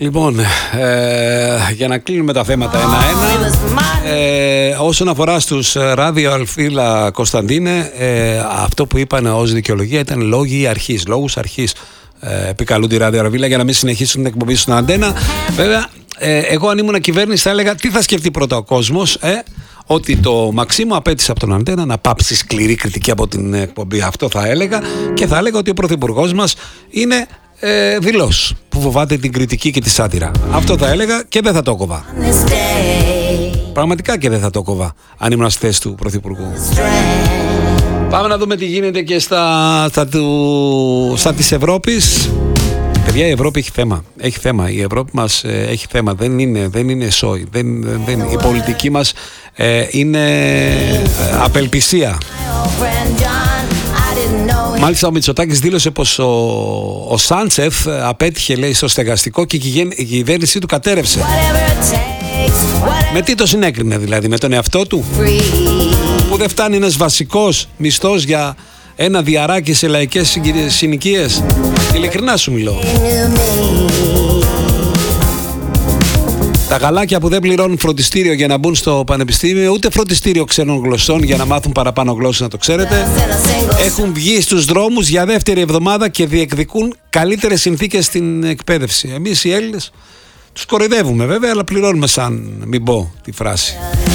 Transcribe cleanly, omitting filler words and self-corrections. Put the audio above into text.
Λοιπόν, για να κλείνουμε τα θέματα ένα-ένα, όσον αφορά στους ραδιοαλφίλα, Κωνσταντίνε, αυτό που είπαν ως δικαιολογία ήταν λόγους αρχής. Επικαλούνται οι ραδιοαλφίλα για να μην συνεχίσουν την εκπομπή στην αντένα. Βέβαια, εγώ αν ήμουν κυβέρνηση θα έλεγα τι θα σκεφτεί πρώτα ο κόσμος, ότι το Μαξίμου απέτησε από τον αντένα να πάψει σκληρή κριτική από την εκπομπή. Αυτό θα έλεγα, και θα έλεγα ότι ο πρωθυπουργός μας είναι δηλός που φοβάται την κριτική και τη σάτυρα. Αυτό θα έλεγα και δεν θα το κόβα. Πραγματικά και δεν θα το κόβα αν ήμουν στη θέση του πρωθυπουργού. Πάμε να δούμε τι γίνεται και στα της Ευρώπης. Παιδιά, η Ευρώπη έχει θέμα. Έχει θέμα. Η Ευρώπη μας έχει θέμα. Δεν είναι σόι. Η πολιτική μας είναι απελπισία. Μάλιστα ο Μητσοτάκης δήλωσε πως ο Σάντσεφ απέτυχε, λέει, στο στεγαστικό και η κυβέρνησή του κατέρευσε. Με τι το συνέκρινε δηλαδή? Με τον εαυτό του, που δεν φτάνει ένας βασικός μισθός για ένα διαράκι σε λαϊκές συνοικίες? Ειλικρινά σου μιλώ. Τα γαλάκια που δεν πληρώνουν φροντιστήριο για να μπουν στο πανεπιστήμιο, ούτε φροντιστήριο ξένων γλωσσών για να μάθουν παραπάνω γλώσσες, να το ξέρετε, έχουν βγει στους δρόμους για δεύτερη εβδομάδα και διεκδικούν καλύτερες συνθήκες στην εκπαίδευση. Εμείς οι Έλληνες τους κοροϊδεύουμε βέβαια, αλλά πληρώνουμε, σαν μην πω τη φράση.